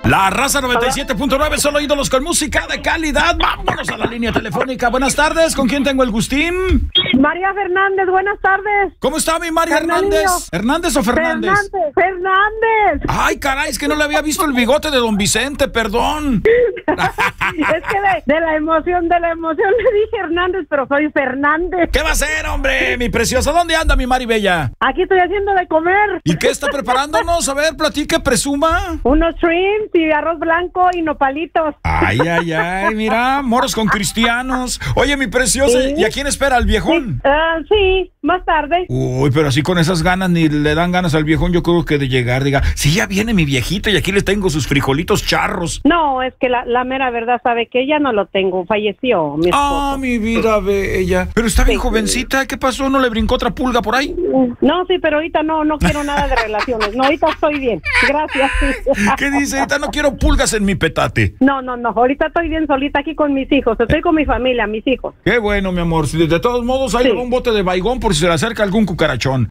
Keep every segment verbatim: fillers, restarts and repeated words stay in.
La Raza noventa y siete punto nueve, solo ídolos con música de calidad. Vámonos a la línea telefónica. Buenas tardes, ¿con quién tengo el gustín? María Fernández, buenas tardes. ¿Cómo está mi María Fernandinho. Hernández? ¿Hernández o Fernández? Fernández, Fernández. Ay, caray, es que no le había visto el bigote de don Vicente, perdón. Es que de, de la emoción, de la emoción le dije Hernández, pero soy Fernández. ¿Qué va a hacer, hombre, mi preciosa? ¿Dónde anda mi Mari Bella? Aquí estoy haciendo de comer. ¿Y qué está preparándonos? A ver, platique, presuma. Unos shrimps y arroz blanco y nopalitos. Ay, ay, ay, mira, moros con cristianos. Oye, mi preciosa, ¿Sí? ¿Y a quién espera, al viejón? Ah, sí, más tarde. Uy, pero así con esas ganas ni le dan ganas al viejón, yo creo que de llegar, diga, sí, ya viene mi viejito y aquí le tengo sus frijolitos charros. No, es que la, la mera verdad sabe que ya no lo tengo, falleció mi esposo. Ah, mi vida bella. Pero está bien jovencita, ¿qué pasó? ¿No le brincó otra pulga por ahí? No, sí, pero ahorita no, no quiero nada de relaciones. No, ahorita estoy bien, gracias. ¿Qué dice? Ahorita no quiero pulgas en mi petate. No, no, no, ahorita estoy bien solita aquí con mis hijos, estoy con mi familia, mis hijos. Qué bueno, mi amor. Si de todos modos hay Sí. un bote de baigón por si se le acerca algún cucarachón.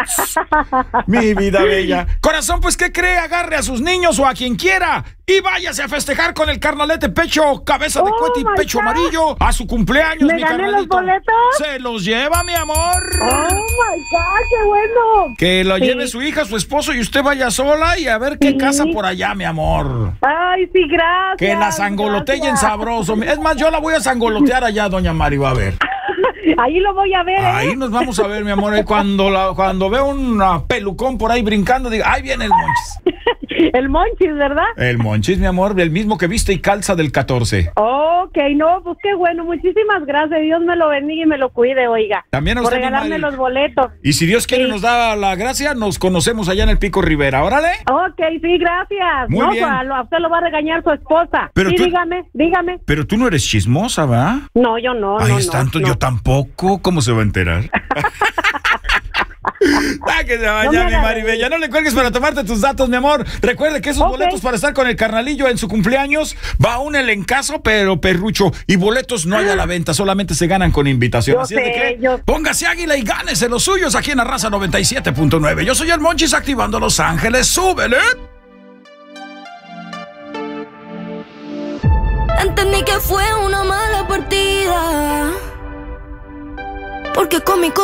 Mi vida bella. Corazón, pues, ¿qué cree? Agarre a sus niños o a quien quiera y váyase a festejar con el carnalete pecho, cabeza de Oh, cohete y my pecho God. amarillo a su cumpleaños, ¿Me mi gané los carnalito. boletos? Se los lleva, mi amor. Oh my God, qué bueno. Que lo Sí. lleve su hija, su esposo y usted vaya sola y a ver qué Sí. casa por allá, mi amor. Ay, sí, gracias. Que la sangoloteen gracias. sabroso. Es más, yo la voy a sangolotear allá, doña Mari, va a ver. Ahí lo voy a ver, ¿eh? Ahí nos vamos a ver, mi amor. Y cuando, la, cuando veo un ah, pelucón por ahí brincando, digo, ahí viene el Monchis. El Monchis, ¿verdad? El Monchis, mi amor, el mismo que viste y calza del catorce. Ok, no, pues qué bueno, muchísimas gracias. Dios me lo bendiga y me lo cuide, oiga. También a por usted, mi regalarme Mari. los boletos. Y si Dios quiere Sí. nos da la gracia, nos conocemos allá en el Pico Rivera. Órale. Ok, sí, gracias. Muy no, bien. A, lo- a usted lo va a regañar su esposa. Pero sí, tú- dígame, dígame. Pero tú no eres chismosa, ¿va? No, yo no, Ay, no, es no, tanto, no. yo tampoco. ¿Cómo se va a enterar? Ah, que se vaya, No me mi haga Maribella. No le cuelgues para tomarte tus datos, mi amor. Recuerde que esos Ok. boletos para estar con el carnalillo en su cumpleaños va un elencazo, pero perrucho. Y boletos no hay a la venta, solamente se ganan con invitación. Yo Así es de sé, que yo- póngase águila y gánese los suyos aquí en la Raza noventa y siete punto nueve. Yo soy el Monchis activando Los Ángeles. ¡Súbele! Entendí que fue una mala partida, porque con mi corazón